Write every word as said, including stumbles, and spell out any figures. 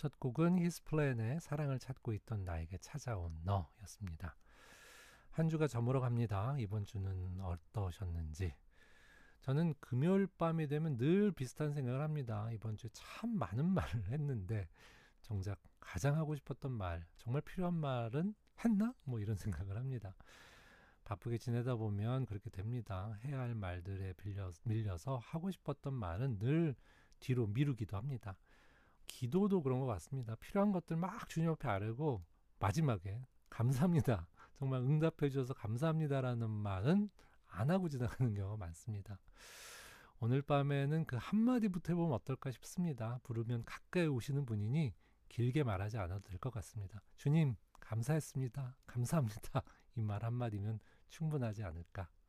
첫 곡은 히스플랜의 사랑을 찾고 있던 나에게 찾아온 너 였습니다. 한 주가 저물어 갑니다. 이번 주는 어떠셨는지. 저는 금요일 밤이 되면 늘 비슷한 생각을 합니다. 이번 주에 참 많은 말을 했는데 정작 가장 하고 싶었던 말, 정말 필요한 말은 했나? 뭐 이런 생각을 합니다. 바쁘게 지내다 보면 그렇게 됩니다. 해야 할 말들에 빌려, 밀려서 하고 싶었던 말은 늘 뒤로 미루기도 합니다. 기도도 그런 것 같습니다. 필요한 것들 막 주님 앞에 아뢰고 마지막에 감사합니다. 정말 응답해 주셔서 감사합니다라는 말은 안 하고 지나가는 경우가 많습니다. 오늘 밤에는 그 한마디부터 해보면 어떨까 싶습니다. 부르면 가까이 오시는 분이니 길게 말하지 않아도 될 것 같습니다. 주님 감사했습니다. 감사합니다. 이 말 한마디면 충분하지 않을까